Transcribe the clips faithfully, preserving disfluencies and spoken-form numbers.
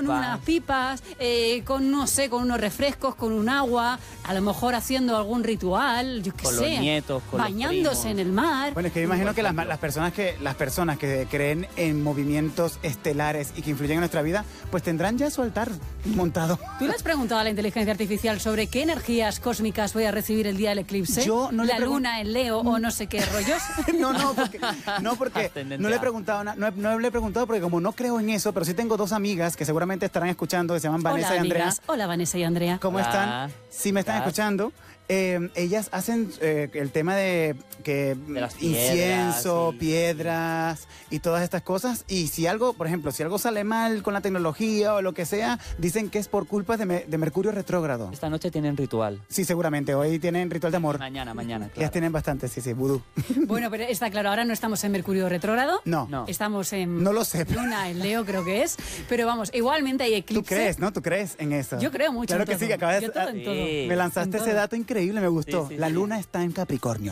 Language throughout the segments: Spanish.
con unas pipas, eh, con, no sé, con unos refrescos, con un agua, a lo mejor haciendo algún ritual, yo qué con sé, los nietos, con bañándose los en el mar. Bueno, es que yo imagino que las, las personas que las personas que creen en movimientos estelares y que influyen en nuestra vida, pues tendrán ya su altar montado. ¿Tú le has preguntado a la inteligencia artificial sobre qué energías cósmicas voy a recibir el día del eclipse? Yo no ¿La le luna en Leo o no sé qué rollos? No, no, porque, no, porque no le he preguntado, no, no le he preguntado porque como no creo en eso, pero sí tengo dos amigas que seguramente estarán escuchando, que se llaman Vanessa Hola, y Andrea. amigas. Hola, Vanessa y Andrea. ¿Cómo Hola. están? Sí me están Hola. escuchando. Eh, ellas hacen eh, el tema de que De las piedras, incienso, sí. piedras y todas estas cosas. Y si algo, por ejemplo, si algo sale mal con la tecnología o lo que sea, dicen que es por culpa de, me- de Mercurio retrógrado. Esta noche tienen ritual. Sí, seguramente. Hoy tienen ritual de amor. Mañana, mañana, Ellas claro. tienen bastante, sí, sí, vudú. Bueno, pero está claro, ahora no estamos en Mercurio retrógrado. No, No. Estamos en no lo sé. Luna en Leo, creo que es. Pero vamos, igualmente hay eclipse. ¿Tú crees, no? ¿Tú crees en eso? Yo creo mucho Claro en que todo. sí, que acabas de... Yo todo en todo. Sí. Me lanzaste En ese todo. dato increíble, me gustó. Sí, sí, la sí. luna está en Capricornio.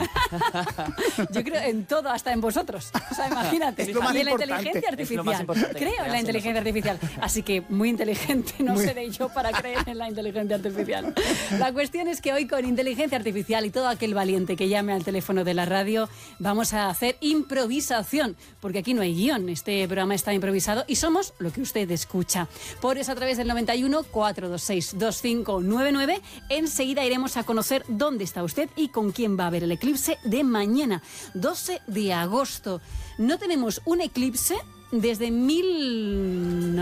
Yo creo en todo, hasta en vosotros. O sea, imagínate. Es lo más y en la importante. inteligencia Es lo artificial. más importante que Creo en la creas en inteligencia artificial. Así que muy inteligente no Muy- seré yo para creer en la inteligencia artificial. La cuestión es que hoy con inteligencia artificial y todo aquel valiente que llame al teléfono de la radio, vamos a hacer improvisación. Porque aquí no hay guión. Este programa está improvisado y somos lo que usted escucha. Por eso a través del noventa y uno, cuatrocientos veintiséis, veinticinco noventa y nueve, enseguida iremos a conocer dónde está usted y con quién va a ver el eclipse de mañana, doce de agosto. No tenemos un eclipse desde mil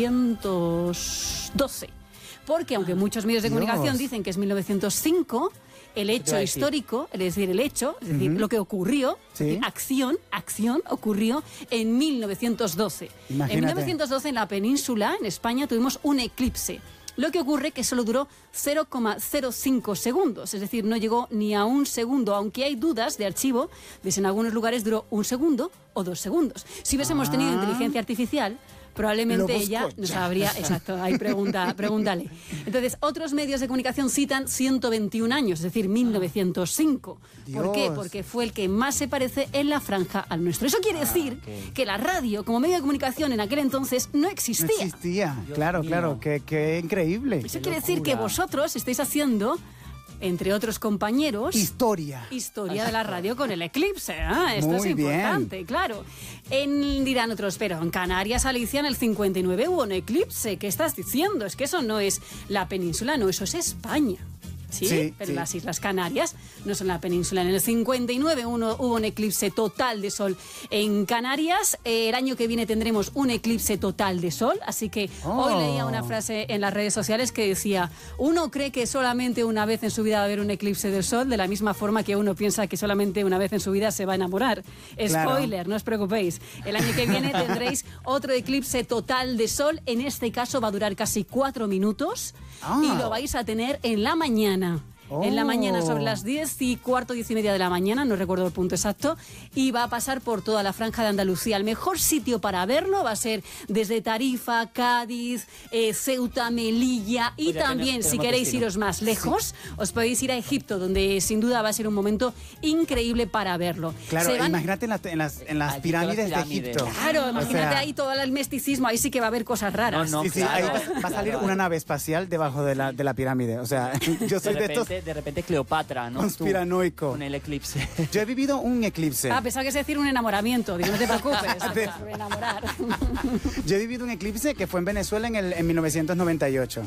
novecientos doce, porque aunque muchos medios de Dios. comunicación dicen que es mil novecientos cinco, el te iba hecho a decir. histórico, es decir, el hecho, es decir, lo que ocurrió, Sí. es decir, acción, acción ocurrió en mil novecientos doce. En Imagínate. mil novecientos doce en la península, en España, tuvimos un eclipse. Lo que ocurre que solo duró cero coma cero cinco segundos, es decir, no llegó ni a un segundo, aunque hay dudas de archivo de si en algunos lugares duró un segundo o dos segundos. Si hubiésemos Ah. tenido inteligencia artificial, probablemente Lo busco ella nos ya. habría... Exacto, ahí pregunta, pregúntale. Entonces, otros medios de comunicación citan ciento veintiún años, es decir, mil novecientos cinco. ¿Por qué? Dios. Porque fue el que más se parece en la franja al nuestro. Eso quiere decir ok. que la radio, como medio de comunicación en aquel entonces, no No existía. existía. Dios claro, mío. claro. Qué, qué increíble. Eso Qué quiere decir que locura. vosotros estáis haciendo, entre otros compañeros, Historia. historia de la radio con el eclipse. ¿eh? Esto Muy es bien. importante, claro. En, dirán otros, pero en Canarias, Alicia, en el cincuenta y nueve hubo un eclipse. ¿Qué estás diciendo? Es que eso no es la península, no, eso es España. Sí, Sí, pero sí. las Islas Canarias no son la península. En el cincuenta y nueve uno, hubo un eclipse total de sol en Canarias. Eh, el año que viene tendremos un eclipse total de sol. Así que Oh. hoy leía una frase en las redes sociales que decía: uno cree que solamente una vez en su vida va a haber un eclipse del sol, de la misma forma que uno piensa que solamente una vez en su vida se va a enamorar. Claro. Spoiler, no os preocupéis. El año que viene tendréis otro eclipse total de sol. En este caso va a durar casi cuatro minutos Ah. y lo vais a tener en la mañana. En la Oh. mañana, sobre las diez y cuarto, diez y media de la mañana, no recuerdo el punto exacto, y va a pasar por toda la franja de Andalucía. El mejor sitio para verlo va a ser desde Tarifa, Cádiz, eh, Ceuta, Melilla, y Pues ya también, tenemos- si tenemos queréis destino. iros más lejos, os podéis ir a Egipto, donde sin duda va a ser un momento increíble para verlo. Claro, Se van- imagínate en las, en las, en las Allí pirámides, todas las de pirámides. Egipto. Claro, O imagínate sea, ahí todo el misticismo, ahí sí que va a haber cosas raras. No, no. Sí, sí, claro. ahí va, va a salir una nave espacial debajo de la, de la pirámide. O sea, yo soy De de estos repente, de repente Cleopatra, ¿no? Tú, conspiranoico. con el eclipse. Yo he vivido un eclipse. Ah, pensaba que es decir un enamoramiento. Digo, no te preocupes, De- o sea, enamorar. Yo he vivido un eclipse que fue en Venezuela en, el, en mil novecientos noventa y ocho.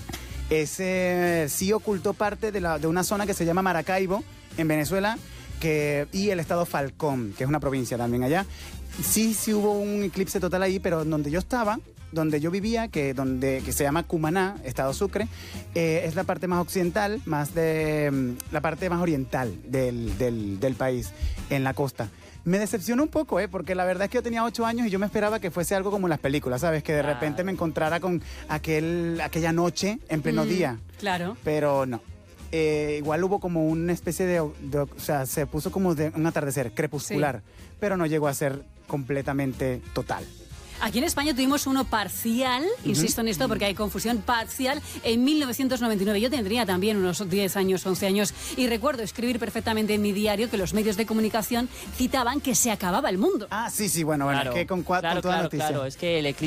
Ese sí ocultó parte de, la, de una zona que se llama Maracaibo, en Venezuela, que, y el estado Falcón, que es una provincia también allá. Sí, sí hubo un eclipse total ahí, pero donde yo estaba, donde yo vivía, que, donde, que se llama Cumaná, estado Sucre, eh, es la parte más occidental, más de mm, la parte más oriental del, del, del país, en la costa. Me decepcionó un poco, ¿eh? Porque la verdad es que yo tenía ocho años y yo me esperaba que fuese algo como en las películas, ¿sabes? Que de Claro. repente me encontrara con aquel, aquella noche en pleno Mm, día. Claro. Pero no. Eh, igual hubo como una especie de, de- O sea, se puso como de un atardecer crepuscular, pero no llegó a ser completamente total. Aquí en España tuvimos uno parcial, insisto en esto porque hay confusión, parcial en mil novecientos noventa y nueve. Yo tendría también unos diez años, once años, y recuerdo escribir perfectamente en mi diario que los medios de comunicación citaban que se acababa el mundo. Ah, sí, sí, bueno, bueno, Claro, que con, cua- claro, con toda claro, noticia. claro. Es que el eclipse